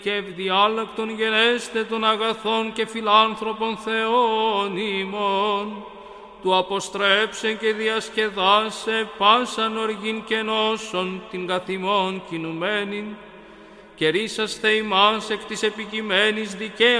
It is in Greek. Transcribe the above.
και ευδιάλακτον γενέστε των αγαθών και φιλάνθρωπων Θεών ημών, του αποστρέψε και διασκεδάσε πάσαν οργήν και νόσον την καθημών κινουμένην, και ρίσαστε ημάς εκ της επικειμένης δικαίας